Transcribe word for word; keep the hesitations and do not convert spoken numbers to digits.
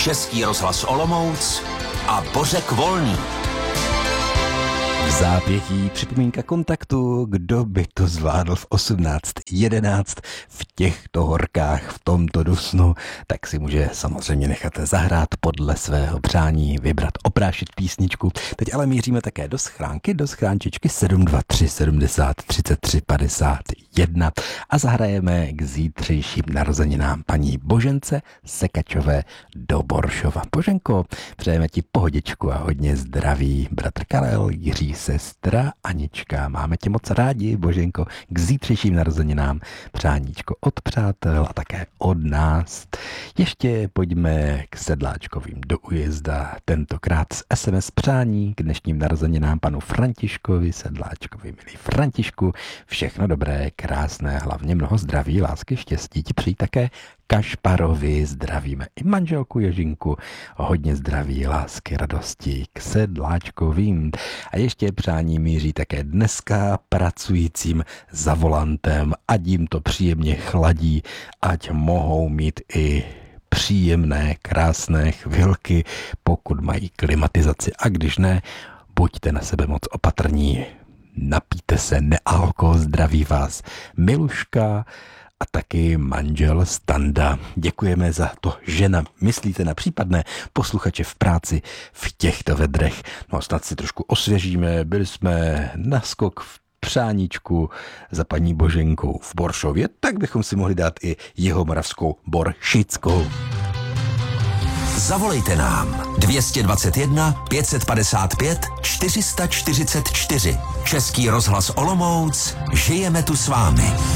Český rozhlas Olomouc a Bořek Volný. V zápětí připomínka kontaktu, kdo by to zvládl v osmnáct jedenáct v těchto horkách, v tomto dusnu, tak si může samozřejmě nechat zahrát podle svého přání, vybrat, oprášit písničku. Teď ale míříme také do schránky, do schránčičky sedm dva tři sedmdesát třicet tři padesát jedna a zahrajeme k zítřejším narozeninám paní Božence Sekačové do Boršova. Boženko, přejeme ti pohodičku a hodně zdraví. Bratr Karel, Jiří, sestra Anička. Máme tě moc rádi, Boženko, k zítřejším narozeninám přáníčko od přátel a také od nás. Ještě pojďme k sedláčkovým do ujezda, tentokrát s es em es přání k dnešním narozeninám panu Františkovi Sedláčkovi. Milý Františku, všechno dobré, krásné, hlavně mnoho zdraví, lásky, štěstí ti přejí také Kašparovi, zdravíme i manželku Ježinku, hodně zdraví, lásky, radosti k sedláčkovým. A ještě přání míří také dneska pracujícím za volantem, ať jim to příjemně chladí, ať mohou mít i příjemné, krásné chvilky, pokud mají klimatizaci. A když ne, buďte na sebe moc opatrní, napijte se, nealko, zdraví vás Miluška a taky manžel Standa. Děkujeme za to, že nám myslíte na případné posluchače v práci v těchto vedrech. No a snad si trošku osvěžíme, byli jsme na skok v přáníčku za paní Boženkou v Boršově, tak bychom si mohli dát i jihomoravskou Boršickou. Zavolejte nám dvě stě dvacet jedna pět padesát pět čtyři čtyřicet čtyři. Český rozhlas Olomouc, žijeme tu s vámi.